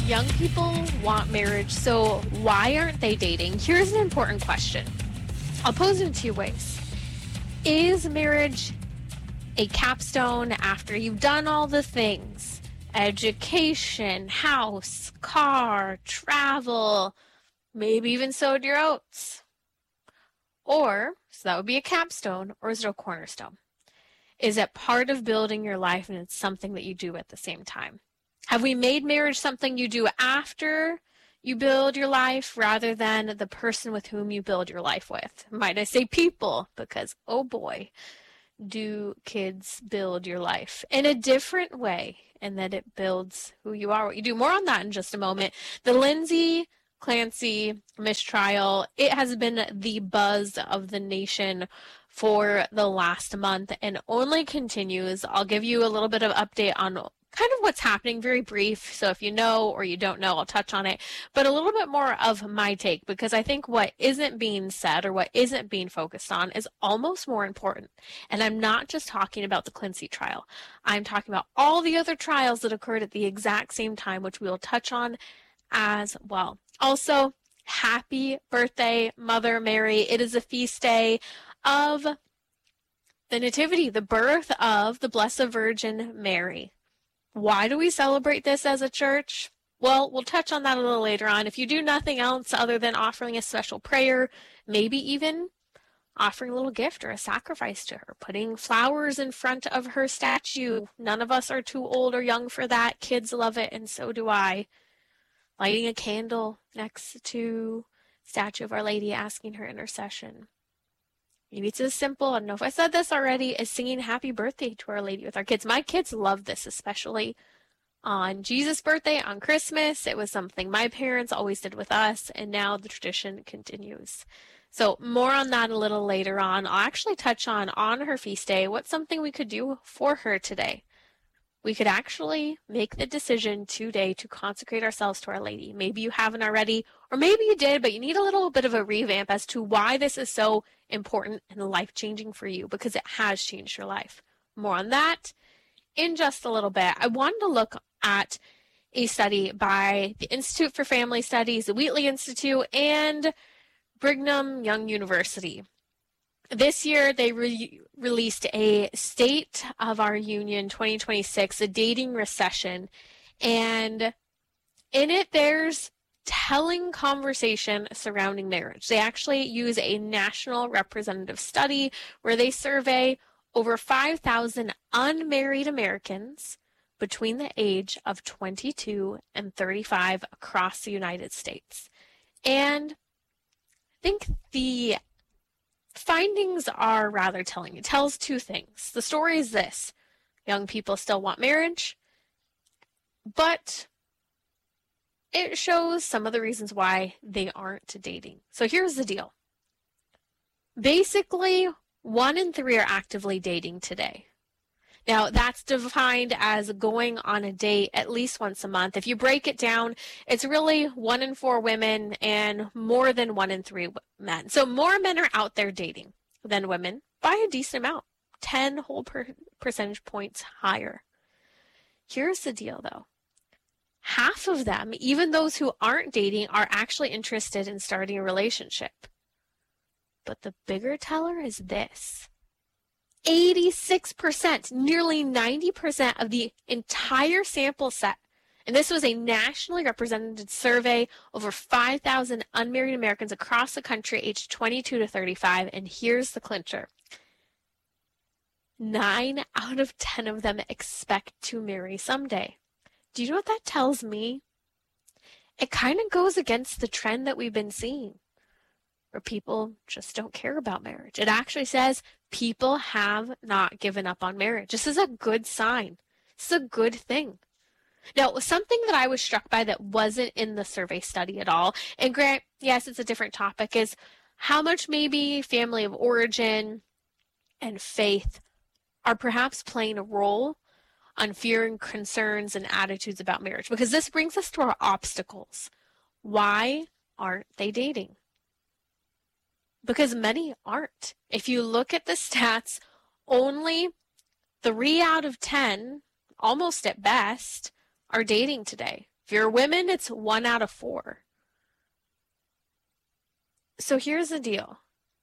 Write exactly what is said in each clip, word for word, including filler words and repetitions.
Young people want marriage, so why aren't they dating? Here's an important question. I'll pose it in two ways. Is marriage a capstone after you've done all the things? Education, house, car, travel, maybe even sowed your oats. Or, so that would be a capstone, or is it a cornerstone? Is it part of building your life and it's something that you do at the same time? Have we made marriage something you do after you build your life rather than the person with whom you build your life with? Might I say people? Because, oh boy, do kids build your life in a different way, and that it builds who you are, what you do. More on that in just a moment. The Lindsay Clancy mistrial, it has been the buzz of the nation for the last month and only continues. I'll give you a little bit of update on kind of what's happening, very brief. So if you know or you don't know, I'll touch on it, but a little bit more of my take, because I think what isn't being said or what isn't being focused on is almost more important. And I'm not just talking about the Clancy trial. I'm talking about all the other trials that occurred at the exact same time, which we will touch on as well. Also, happy birthday, Mother Mary. It is a feast day of the Nativity, the birth of the Blessed Virgin Mary. Why do we celebrate this as a church? Well, we'll touch on that a little later on. If you do nothing else other than offering a special prayer, maybe even offering a little gift or a sacrifice to her, putting flowers in front of her statue. None of us are too old or young for that. Kids love it, and so do I. Lighting a candle next to statue of Our Lady, asking her intercession. Maybe it's as simple, I don't know if I said this already, as singing happy birthday to Our Lady with our kids. My kids love this, especially on Jesus' birthday, on Christmas. It was something my parents always did with us, and now the tradition continues. So more on that a little later on. I'll actually touch on, on her feast day, what's something we could do for her today. We could actually make the decision today to consecrate ourselves to Our Lady. Maybe you haven't already, or maybe you did, but you need a little bit of a revamp as to why this is so important and life-changing for you, because it has changed your life. More on that in just a little bit. I wanted to look at a study by the Institute for Family Studies, the Wheatley Institute, and Brigham Young University. This year, they re- released a State of Our Union twenty twenty-six, a dating recession, and in it, there's telling conversation surrounding marriage. They actually use a national representative study where they survey over five thousand unmarried Americans between the age of twenty-two and thirty-five across the United States. And I think the findings are rather telling. It tells two things. The story is this: young people still want marriage, but it shows some of the reasons why they aren't dating. So here's the deal. Basically, one in three are actively dating today. Now, that's defined as going on a date at least once a month. If you break it down, it's really one in four women and more than one in three men. So more men are out there dating than women by a decent amount, ten whole per percentage points higher. Here's the deal, though. Half of them, even those who aren't dating, are actually interested in starting a relationship. But the bigger teller is this. eighty-six percent, nearly ninety percent of the entire sample set, and this was a nationally represented survey over five thousand unmarried Americans across the country aged twenty-two to thirty-five, and here's the clincher. Nine out of ten of them expect to marry someday. Do you know what that tells me? It kind of goes against the trend that we've been seeing, where people just don't care about marriage. It actually says people have not given up on marriage. This is a good sign. This is a good thing. Now, something that I was struck by that wasn't in the survey study at all, and Grant, yes, it's a different topic, is how much maybe family of origin and faith are perhaps playing a role on fear and concerns and attitudes about marriage. Because this brings us to our obstacles. Why aren't they dating? Because many aren't. If you look at the stats, only three out of ten, almost at best, are dating today. If you're women, it's one out of four. So here's the deal.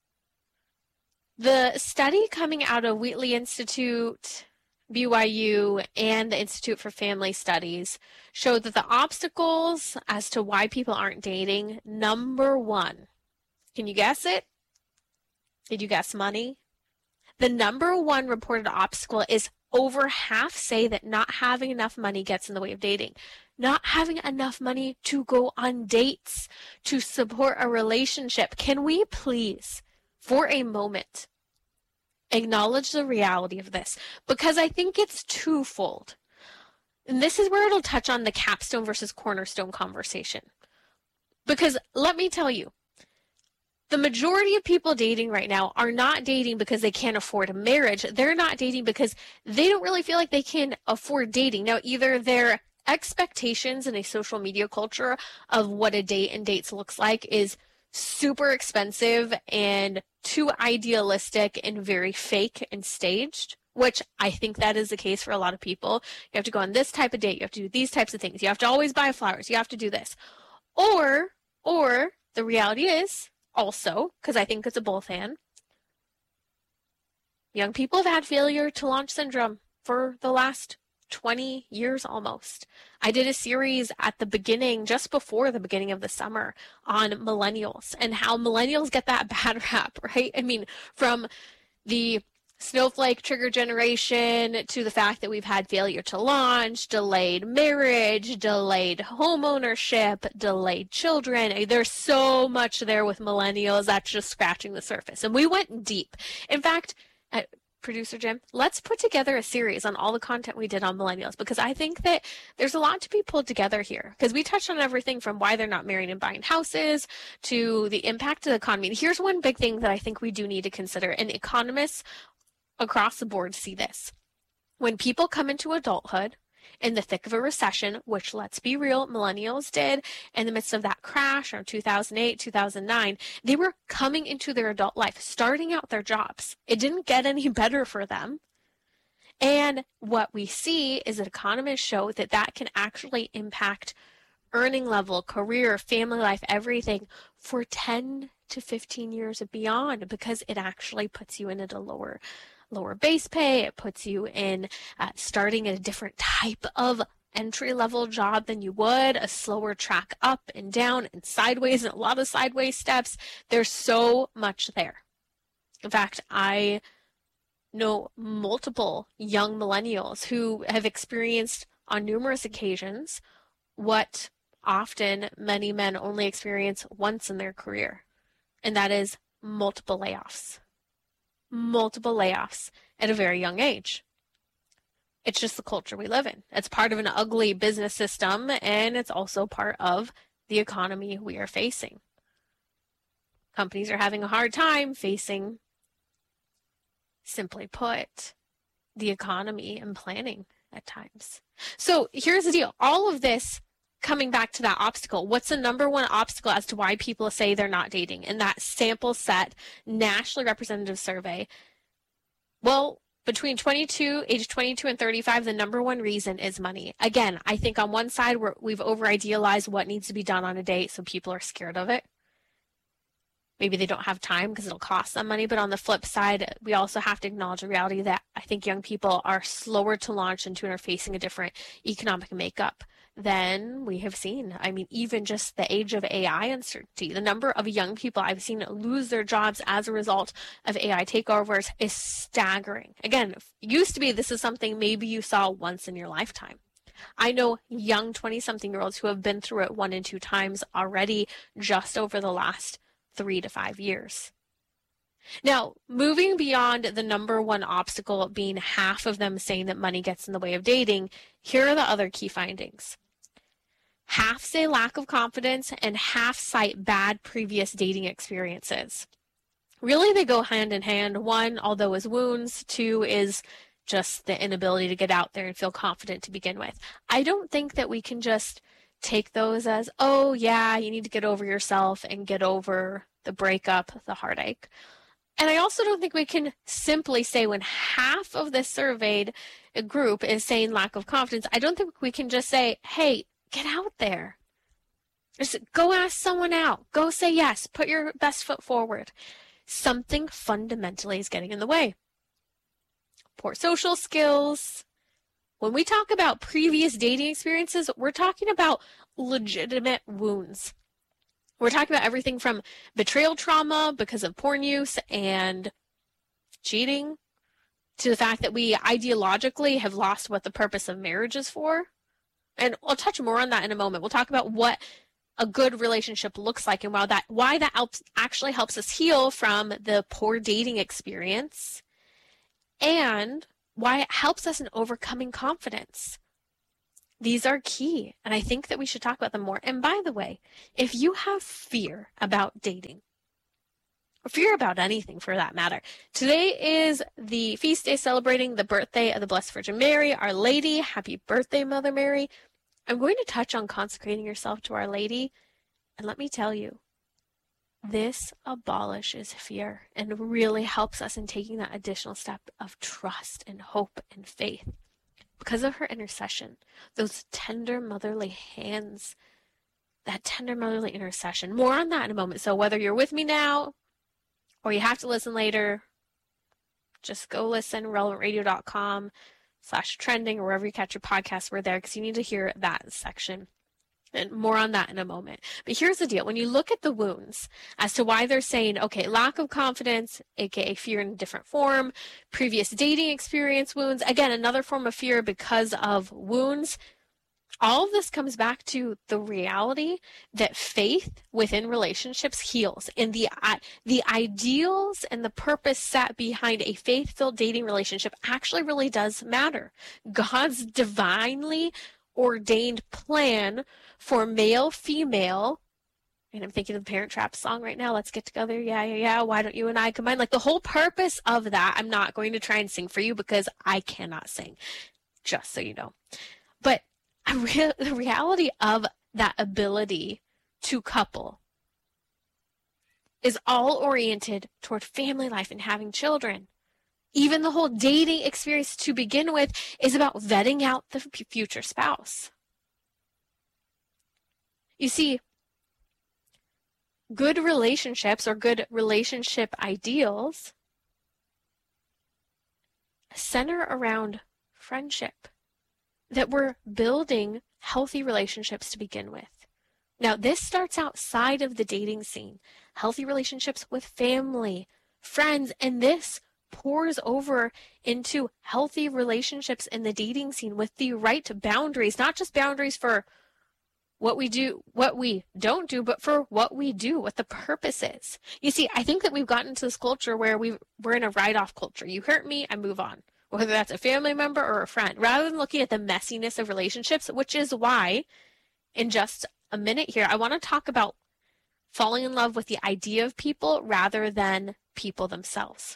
The study coming out of Wheatley Institute, B Y U, and the Institute for Family Studies showed that the obstacles as to why people aren't dating, number one, can you guess it? Did you guess money? The number one reported obstacle is over half say that not having enough money gets in the way of dating. Not having enough money to go on dates, to support a relationship. Can we please, for a moment, acknowledge the reality of this? Because I think it's twofold. And this is where it'll touch on the capstone versus cornerstone conversation. Because let me tell you, the majority of people dating right now are not dating because they can't afford a marriage. They're not dating because they don't really feel like they can afford dating. Now, either their expectations in a social media culture of what a date and dates looks like is super expensive and too idealistic and very fake and staged, which I think that is the case for a lot of people. You have to go on this type of date. You have to do these types of things. You have to always buy flowers. You have to do this. Or, or the reality is, also, because I think it's a both and, young people have had failure to launch syndrome for the last twenty years almost. I did a series at the beginning, just before the beginning of the summer, on millennials and how millennials get that bad rap, right? I mean, from the snowflake trigger generation to the fact that we've had failure to launch, delayed marriage, delayed home ownership, delayed children. There's so much there with millennials that's just scratching the surface. And we went deep. In fact, uh, Producer Jim, let's put together a series on all the content we did on millennials, because I think that there's a lot to be pulled together here, because we touched on everything from why they're not marrying and buying houses to the impact of the economy. And here's one big thing that I think we do need to consider, and economists across the board see this. When people come into adulthood in the thick of a recession, which, let's be real, millennials did in the midst of that crash around two thousand eight, two thousand nine, they were coming into their adult life, starting out their jobs. It didn't get any better for them. And what we see is that economists show that that can actually impact earning level, career, family life, everything for ten to fifteen years and beyond, because it actually puts you in at a lower lower base pay. It puts you in uh, starting at a different type of entry-level job than you would, a slower track up and down and sideways, and a lot of sideways steps. There's so much there. In fact, I know multiple young millennials who have experienced on numerous occasions what often many men only experience once in their career, and that is multiple layoffs. multiple layoffs at a very young age. It's just the culture we live in. It's part of an ugly business system, and it's also part of the economy we are facing. Companies are having a hard time facing, simply put, the economy and planning at times. So here's the deal. All of this coming back to that obstacle, what's the number one obstacle as to why people say they're not dating in that sample set nationally representative survey? Well, between twenty-two, age twenty-two and thirty-five, the number one reason is money. Again, I think on one side we're, we've over-idealized what needs to be done on a date, so people are scared of it. Maybe they don't have time because it'll cost them money. But on the flip side, we also have to acknowledge the reality that I think young people are slower to launch into and are facing a different economic makeup than we have seen. I mean, even just the age of A I uncertainty, the number of young people I've seen lose their jobs as a result of A I takeovers is staggering. Again, it used to be this is something maybe you saw once in your lifetime. I know young twenty-something-year-olds who have been through it one and two times already just over the last three to five years. Now, moving beyond the number one obstacle being half of them saying that money gets in the way of dating, here are the other key findings. Half say lack of confidence, and half cite bad previous dating experiences. Really, they go hand in hand. One, although is wounds. Two is just the inability to get out there and feel confident to begin with. I don't think that we can just take those as, oh yeah, you need to get over yourself and get over the breakup, the heartache. And I also don't think we can simply say when half of the surveyed group is saying lack of confidence, I don't think we can just say, hey, Get out there. Just go ask someone out. Go say yes. Put your best foot forward. Something fundamentally is getting in the way. Poor social skills. When we talk about previous dating experiences, we're talking about legitimate wounds. We're talking about everything from betrayal trauma because of porn use and cheating, to the fact that we ideologically have lost what the purpose of marriage is for. And I'll touch more on that in a moment. We'll talk about what a good relationship looks like and why that, why that helps, actually helps us heal from the poor dating experience, and why it helps us in overcoming confidence. These are key, and I think that we should talk about them more. And by the way, if you have fear about dating, or fear about anything for that matter, today is the feast day celebrating the birthday of the Blessed Virgin Mary, Our Lady. Happy birthday, Mother Mary. I'm going to touch on consecrating yourself to Our Lady, and let me tell you, this abolishes fear and really helps us in taking that additional step of trust and hope and faith. Because of her intercession, those tender motherly hands, that tender motherly intercession. More on that in a moment. So whether you're with me now or you have to listen later, just go listen, relevant radio dot com slash trending, or wherever you catch your podcasts, we're there because you need to hear that section. And more on that in a moment. But here's the deal. When you look at the wounds as to why they're saying, okay, lack of confidence, aka fear in a different form, previous dating experience wounds, again, another form of fear because of wounds, all of this comes back to the reality that faith within relationships heals. And the, uh, the ideals and the purpose set behind a faith-filled dating relationship actually really does matter. God's divinely ordained plan for male, female, and I'm thinking of the Parent Trap song right now, let's get together, yeah, yeah, yeah, why don't you and I combine? Like the whole purpose of that, I'm not going to try and sing for you because I cannot sing, just so you know. But a real, the reality of that ability to couple is all oriented toward family life and having children. Even the whole dating experience to begin with is about vetting out the future spouse. You see, good relationships or good relationship ideals center around friendship, that we're building healthy relationships to begin with. Now, this starts outside of the dating scene, healthy relationships with family, friends, and this pours over into healthy relationships in the dating scene with the right boundaries, not just boundaries for what we do, what we don't do, but for what we do, what the purpose is. You see, I think that we've gotten into this culture where we we're in a write-off culture. You hurt me, I move on, whether that's a family member or a friend, rather than looking at the messiness of relationships, which is why in just a minute here, I want to talk about falling in love with the idea of people rather than people themselves.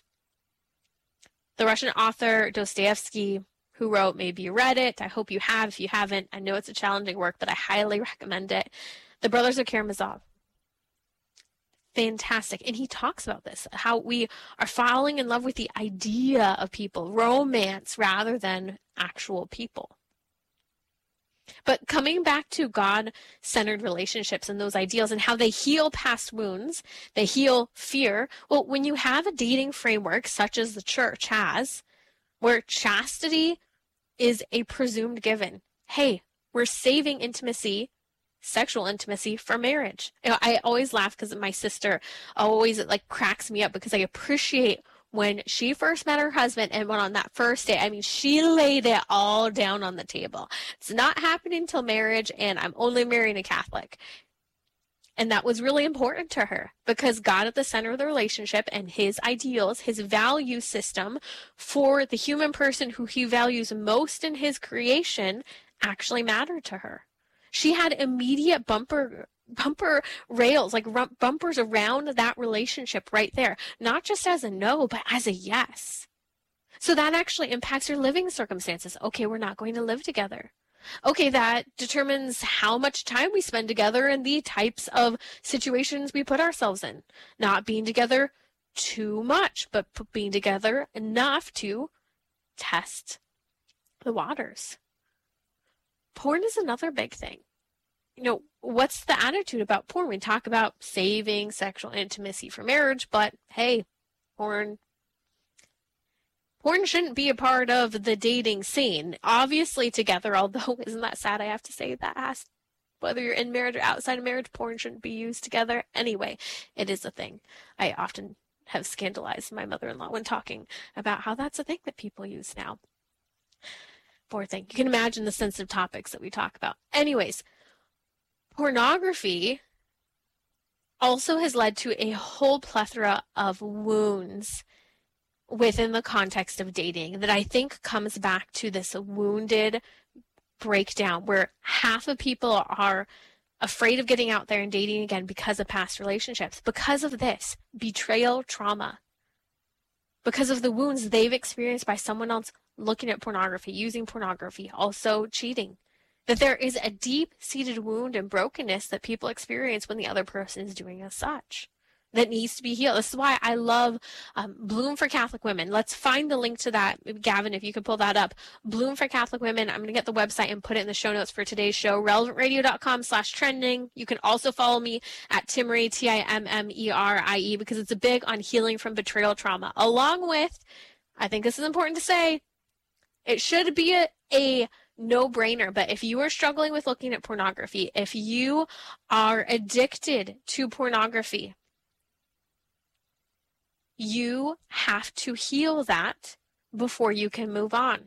The Russian author Dostoevsky, who wrote, maybe you read it, I hope you have. If you haven't, I know it's a challenging work, but I highly recommend it. The Brothers of Karamazov. Fantastic. And he talks about this, how we are falling in love with the idea of people, romance, rather than actual people. But coming back to God-centered relationships and those ideals and how they heal past wounds, they heal fear. Well, when you have a dating framework such as the church has, where chastity is a presumed given. Hey, we're saving intimacy, sexual intimacy, for marriage. You know, I always laugh because my sister always it like cracks me up because I appreciate when she first met her husband and went on that first date. I mean, she laid it all down on the table. It's not happening until marriage, and I'm only marrying a Catholic. And that was really important to her because God at the center of the relationship and his ideals, his value system for the human person who he values most in his creation actually mattered to her. She had immediate bumper bumper rails, like rump, bumpers around that relationship right there, not just as a no, but as a yes. So that actually impacts your living circumstances. Okay, we're not going to live together. Okay, that determines how much time we spend together and the types of situations we put ourselves in. Not being together too much, but being together enough to test the waters. Porn is another big thing. you know, what's the attitude about porn? We talk about saving sexual intimacy for marriage, but hey, porn porn shouldn't be a part of the dating scene. Obviously together, although isn't that sad I have to say that has whether you're in marriage or outside of marriage, porn shouldn't be used together. Anyway, it is a thing. I often have scandalized my mother-in-law when talking about how that's a thing that people use now. Poor thing. You can imagine the sensitive topics that we talk about. Anyways, pornography also has led to a whole plethora of wounds within the context of dating that I think comes back to this wounded breakdown where half of people are afraid of getting out there and dating again because of past relationships, because of this betrayal trauma, because of the wounds they've experienced by someone else looking at pornography, using pornography, also cheating. That there is a deep-seated wound and brokenness that people experience when the other person is doing as such that needs to be healed. This is why I love um, Bloom for Catholic Women. Let's find the link to that. Gavin, if you could pull that up. Bloom for Catholic Women. I'm going to get the website and put it in the show notes for today's show. relevant radio dot com slash trending. You can also follow me at Timmerie, T I M M E R I E, because it's a big on healing from betrayal trauma. Along with, I think this is important to say, it should be a, a no-brainer, but if you are struggling with looking at pornography, if you are addicted to pornography, you have to heal that before you can move on.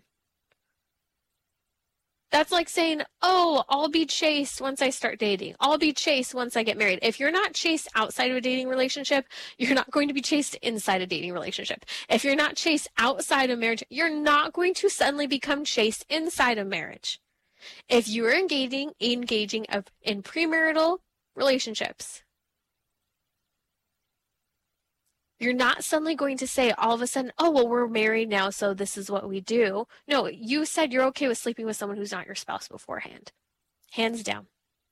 That's like saying, oh, I'll be chaste once I start dating. I'll be chaste once I get married. If you're not chaste outside of a dating relationship, you're not going to be chaste inside a dating relationship. If you're not chaste outside of marriage, you're not going to suddenly become chaste inside of marriage. If you are engaging, engaging in premarital relationships, you're not suddenly going to say all of a sudden, oh, well, we're married now, so this is what we do. No, you said you're okay with sleeping with someone who's not your spouse beforehand. Hands down.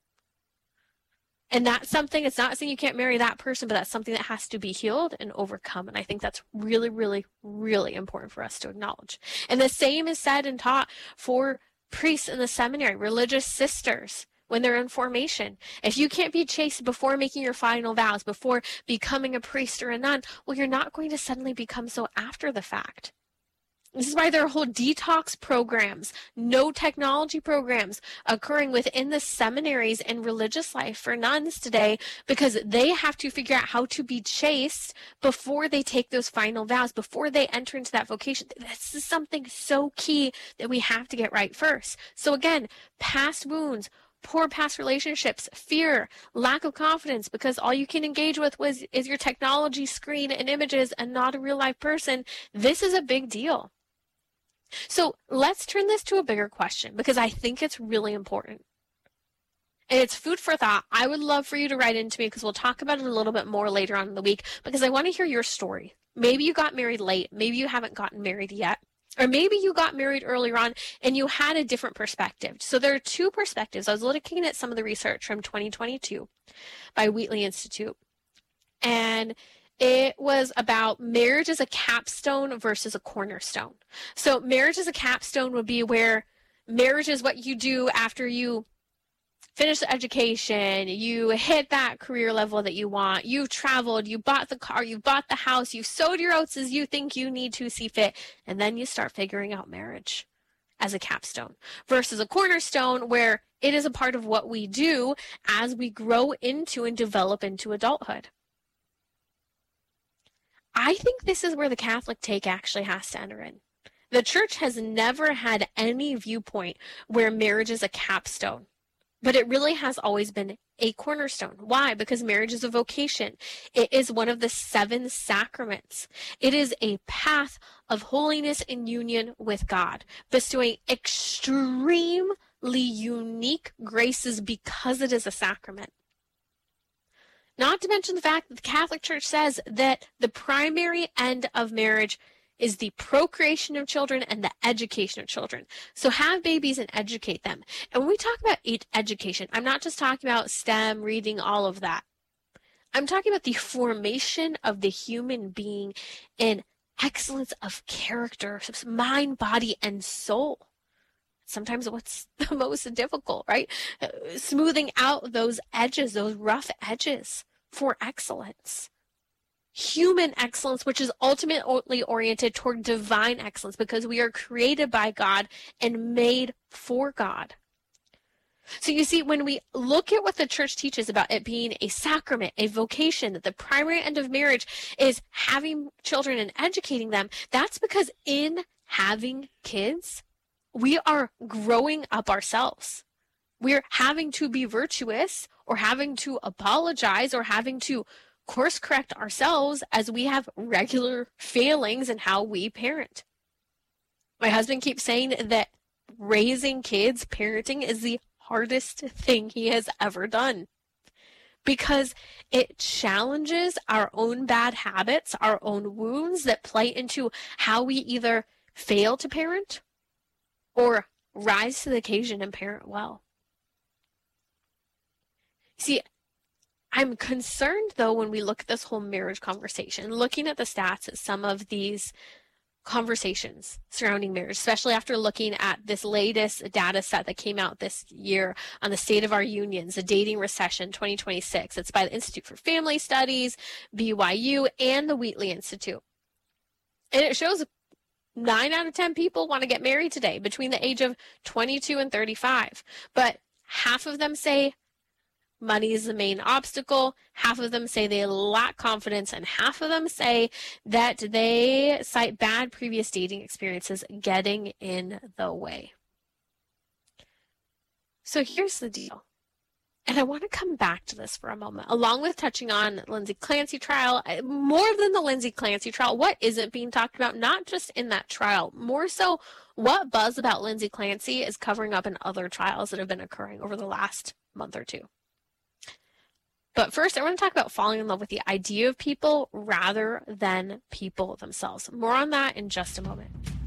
And that's something, it's not saying you can't marry that person, but that's something that has to be healed and overcome. And I think that's really, really, really important for us to acknowledge. And the same is said and taught for priests in the seminary, religious sisters, when they're in formation. If you can't be chaste before making your final vows, before becoming a priest or a nun, well, you're not going to suddenly become so after the fact. This is why there are whole detox programs, no technology programs occurring within the seminaries and religious life for nuns today, because they have to figure out how to be chaste before they take those final vows, before they enter into that vocation. This is something so key that we have to get right first. So again, past wounds, poor past relationships, fear, lack of confidence, because all you can engage with was is your technology screen and images and not a real life person. This is a big deal. So let's turn this to a bigger question, because I think it's really important. And it's food for thought. I would love for you to write into me, because we'll talk about it a little bit more later on in the week, because I want to hear your story. Maybe you got married late. Maybe you haven't gotten married yet. Or maybe you got married earlier on and you had a different perspective. So there are two perspectives. I was looking at some of the research from twenty twenty-two by Wheatley Institute. And it was about marriage as a capstone versus a cornerstone. So marriage as a capstone would be where marriage is what you do after you finish the education, you hit that career level that you want, you've traveled, you bought the car, you bought the house, you sowed your oats as you think you need to see fit, and then you start figuring out marriage as a capstone versus a cornerstone where it is a part of what we do as we grow into and develop into adulthood. I think this is where the Catholic take actually has to enter in. The church has never had any viewpoint where marriage is a capstone. But it really has always been a cornerstone. Why? Because marriage is a vocation. It is one of the seven sacraments. It is a path of holiness and union with God, bestowing extremely unique graces because it is a sacrament. Not to mention the fact that the Catholic Church says that the primary end of marriage is the procreation of children and the education of children. So have babies and educate them. And when we talk about education, I'm not just talking about STEM, reading, all of that. I'm talking about the formation of the human being in excellence of character, mind, body, and soul. sometimes what's the most difficult, right? Uh, smoothing out those edges, those rough edges for excellence. Human excellence, which is ultimately oriented toward divine excellence, because we are created by God and made for God. So you see, when we look at what the church teaches about it being a sacrament, a vocation, that the primary end of marriage is having children and educating them, that's because in having kids, we are growing up ourselves. We're having to be virtuous, or having to apologize, or having to course correct ourselves as we have regular failings in how we parent. My husband keeps saying that raising kids, parenting, is the hardest thing he has ever done, because it challenges our own bad habits, our own wounds that play into how we either fail to parent or rise to the occasion and parent well. See, I'm concerned, though, when we look at this whole marriage conversation, looking at the stats at some of these conversations surrounding marriage, especially after looking at this latest data set that came out this year on the state of our unions, the dating recession twenty twenty-six. It's by the Institute for Family Studies, B Y U, and the Wheatley Institute. And it shows nine out of ten people want to get married today between the age of twenty-two and thirty-five. But half of them say money is the main obstacle, half of them say they lack confidence, and half of them say that they cite bad previous dating experiences getting in the way. So here's the deal. And I want to come back to this for a moment, along with touching on Lindsay Clancy trial, more than the Lindsay Clancy trial, what isn't being talked about, not just in that trial, more so what buzz about Lindsay Clancy is covering up in other trials that have been occurring over the last month or two. But first, I want to talk about falling in love with the idea of people rather than people themselves. More on that in just a moment.